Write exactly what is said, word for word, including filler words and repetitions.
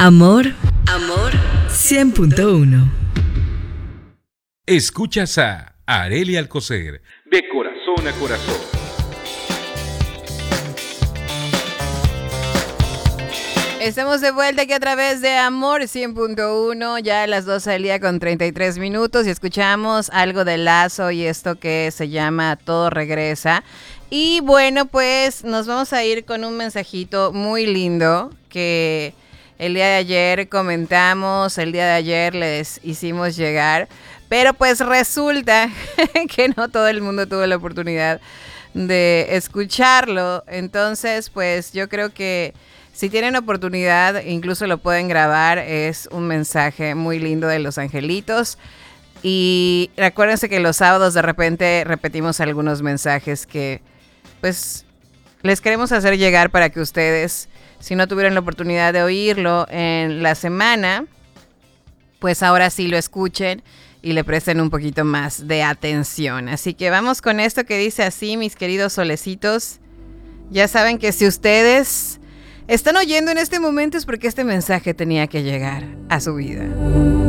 Amor, amor, cien punto uno. Escuchas a Arely Alcocer, de corazón a corazón. Estamos de vuelta aquí a través de Amor cien punto uno, ya a las doce del día con treinta y tres minutos, y escuchamos algo de Lazo y esto que se llama Todo Regresa. Y bueno, pues nos vamos a ir con un mensajito muy lindo que el día de ayer comentamos, el día de ayer les hicimos llegar, pero pues resulta que no todo el mundo tuvo la oportunidad de escucharlo. Entonces, pues yo creo que si tienen oportunidad, incluso lo pueden grabar. Es un mensaje muy lindo de Los Angelitos. Y recuérdense que los sábados de repente repetimos algunos mensajes que pues les queremos hacer llegar para que ustedes, si no tuvieron la oportunidad de oírlo en la semana, pues ahora sí lo escuchen y le presten un poquito más de atención. Así que vamos con esto que dice así, mis queridos solecitos. Ya saben que si ustedes están oyendo en este momento es porque este mensaje tenía que llegar a su vida.